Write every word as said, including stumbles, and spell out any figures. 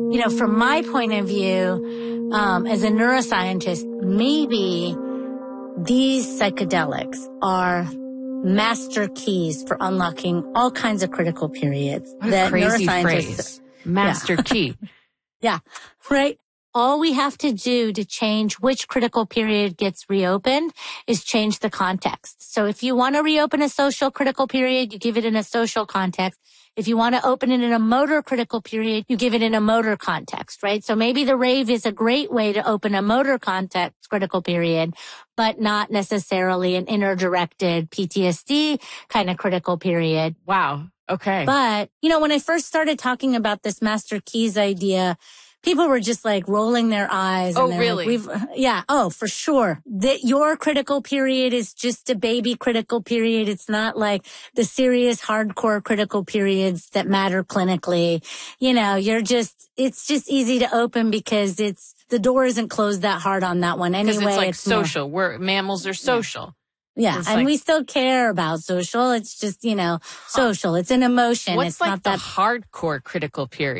you know, from my point of view, um, as a neuroscientist, maybe these psychedelics are master keys for unlocking all kinds of critical periods. What a that crazy neuroscientists, phrase. Master yeah. key. Yeah, right. All we have to do to change which critical period gets reopened is change the context. So if you want to reopen a social critical period, you give it in a social context. If you want to open it in a motor critical period, you give it in a motor context, right? So maybe the rave is a great way to open a motor context critical period, but not necessarily an inner-directed P T S D kind of critical period. Wow. Okay. But, you know, when I first started talking about this master keys idea, people were just like rolling their eyes. Oh, and really? Like, We've, yeah. Oh, for sure. That your critical period is just a baby critical period. It's not like the serious hardcore critical periods that matter clinically. You know, you're just, it's just easy to open because it's, the door isn't closed that hard on that one anyway. Because it's like it's social. More, We're, mammals are social. Yeah. It's And like, we still care about social. It's just, you know, social. It's an emotion. What's it's like not the that hardcore critical period?